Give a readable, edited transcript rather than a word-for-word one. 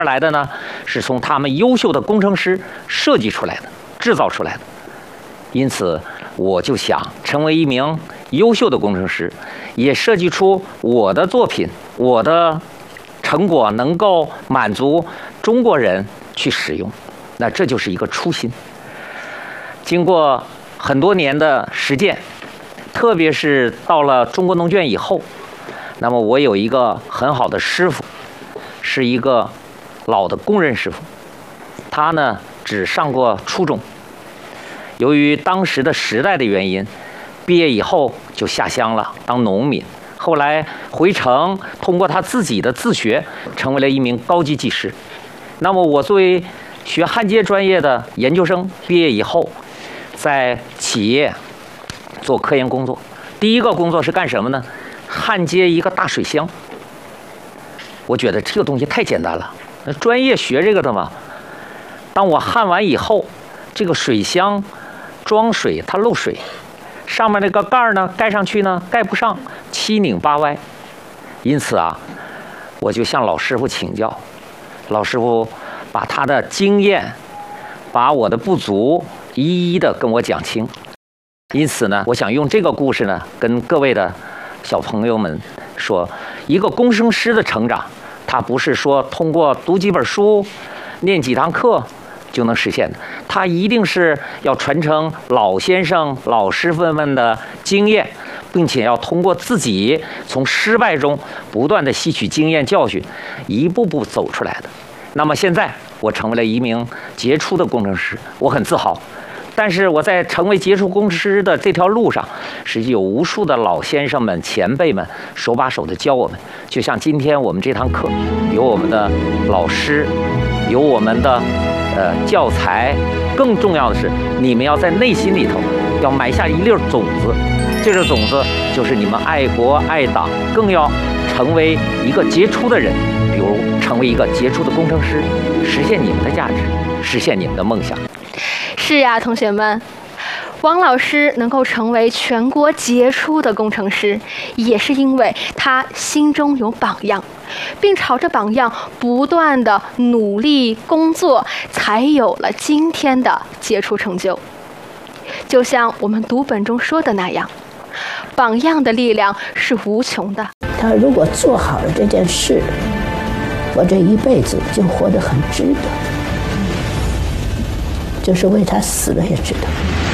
来的呢，是从他们优秀的工程师设计出来的、制造出来的。因此，我就想成为一名优秀的工程师，也设计出我的作品、我的成果能够满足中国人去使用。那这就是一个初心。经过很多年的实践，特别是到了中国农学院以后，那么我有一个很好的师傅，是一个老的工人师傅，他呢只上过初中，由于当时的时代的原因，毕业以后就下乡了当农民，后来回城，通过他自己的自学，成为了一名高级技师。那么我作为学焊接专业的研究生，毕业以后在企业做科研工作。第一个工作是干什么呢？焊接一个大水箱。我觉得这个东西太简单了，那专业学这个的嘛。当我焊完以后，这个水箱装水它漏水，上面那个盖呢盖上去呢盖不上，七拧八歪。因此啊，我就向老师傅请教，老师傅把他的经验，把我的不足一一的跟我讲清。因此呢，我想用这个故事呢，跟各位的小朋友们说，一个工程师的成长，他不是说通过读几本书、念几堂课就能实现的，他一定是要传承老先生、老师傅们的经验，并且要通过自己从失败中不断的吸取经验教训，一步步走出来的。那么现在我成为了一名杰出的工程师，我很自豪。但是我在成为杰出工程师的这条路上，实际有无数的老先生们、前辈们手把手的教我们。就像今天我们这堂课，有我们的老师，有我们的教材，更重要的是，你们要在内心里头要埋下一粒种子。这个种子就是你们爱国爱党，更要成为一个杰出的人，比如成为一个杰出的工程师，实现你们的价值，实现你们的梦想。 是呀，同学们，王老师能够成为全国杰出的工程师，也是因为他心中有榜样，并朝着榜样不断的努力工作，才有了今天的杰出成就。就像我们读本中说的那样，榜样的力量是无穷的。 他如果做好了这件事，我这一辈子就活得很值得，就是为他死了也值得。